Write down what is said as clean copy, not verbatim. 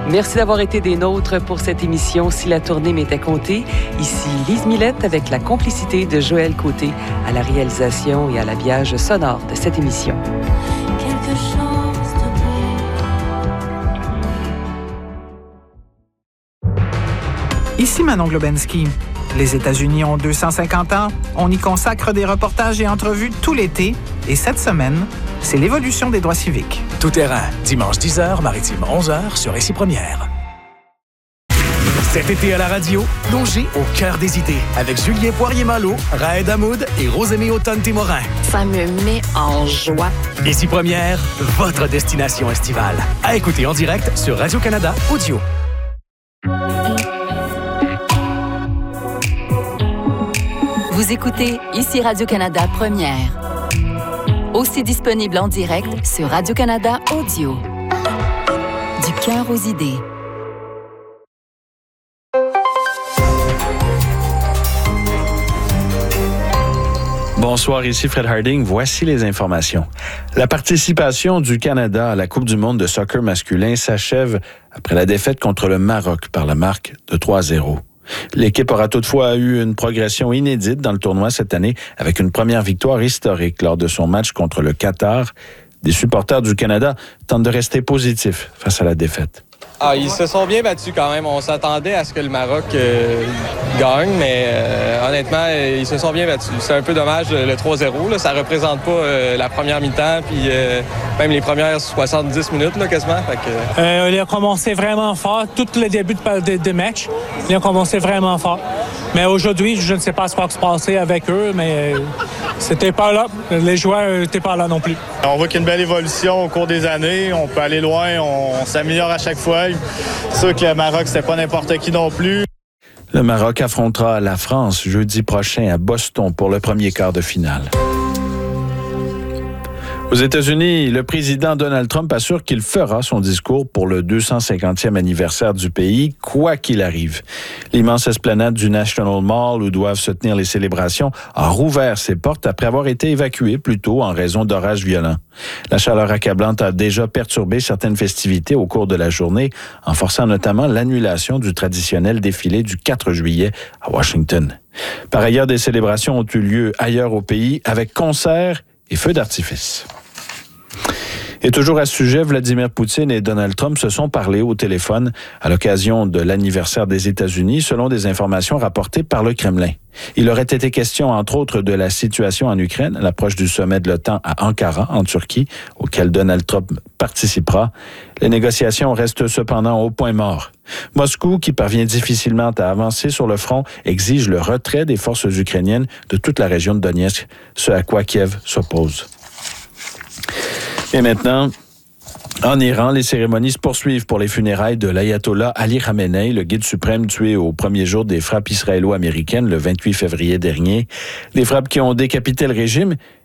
Merci d'avoir été des nôtres pour cette émission Si la tournée m'était comptée. Ici Lise Millette avec la complicité de Joël Côté à la réalisation et à l'habillage sonore de cette émission. Quelque chose de beau. Ici Manon Globensky. Les États-Unis ont 250 ans. On y consacre des reportages et entrevues tout l'été. Et cette semaine, c'est l'évolution des droits civiques. Tout terrain, dimanche 10h, maritime 11h sur Récit Première. Cet été à la radio, plongez au cœur des idées avec Julien Poirier-Malo, Raed Hamoud et Rosemée Automne-Témorin. Ça me met en joie. Récit Première, votre destination estivale. À écouter en direct sur Radio-Canada Audio. Vous écoutez ici Radio-Canada Première. Aussi disponible en direct sur Radio-Canada Audio. Du cœur aux idées. Bonsoir, ici Fred Harding. Voici les informations. La participation du Canada à la Coupe du monde de soccer masculin s'achève après la défaite contre le Maroc par la marque de 3-0. L'équipe aura toutefois eu une progression inédite dans le tournoi cette année avec une première victoire historique lors de son match contre le Qatar. Des supporters du Canada tentent de rester positifs face à la défaite. Ils se sont bien battus quand même. On s'attendait à ce que le Maroc gagne, mais honnêtement, ils se sont bien battus. C'est un peu dommage le 3-0. Là, ça représente pas la première mi-temps, puis même les premières 70 minutes là, quasiment. Ils ont commencé vraiment fort. Tout le début de match, ils ont commencé vraiment fort. Mais aujourd'hui, je ne sais pas ce qui va se passer avec eux, mais c'était pas là. Les joueurs n'étaient pas là non plus. On voit qu'il y a une belle évolution au cours des années. On peut aller loin, on s'améliore à chaque fois. C'est sûr que le Maroc, c'était pas n'importe qui non plus. Le Maroc affrontera la France jeudi prochain à Boston pour le premier quart de finale. Aux États-Unis, le président Donald Trump assure qu'il fera son discours pour le 250e anniversaire du pays, quoi qu'il arrive. L'immense esplanade du National Mall où doivent se tenir les célébrations a rouvert ses portes après avoir été évacuée plus tôt en raison d'orages violents. La chaleur accablante a déjà perturbé certaines festivités au cours de la journée, en forçant notamment l'annulation du traditionnel défilé du 4 juillet à Washington. Par ailleurs, des célébrations ont eu lieu ailleurs au pays avec concerts et feux d'artifice. Et toujours à ce sujet, Vladimir Poutine et Donald Trump se sont parlé au téléphone à l'occasion de l'anniversaire des États-Unis, selon des informations rapportées par le Kremlin. Il aurait été question, entre autres, de la situation en Ukraine, à l'approche du sommet de l'OTAN à Ankara, en Turquie, auquel Donald Trump participera. Les négociations restent cependant au point mort. Moscou, qui parvient difficilement à avancer sur le front, exige le retrait des forces ukrainiennes de toute la région de Donetsk, ce à quoi Kiev s'oppose. Et maintenant, en Iran, les cérémonies se poursuivent pour les funérailles de l'ayatollah Ali Khamenei, le guide suprême tué au premier jour des frappes israélo-américaines le 28 février dernier. Des frappes qui ont décapité le régime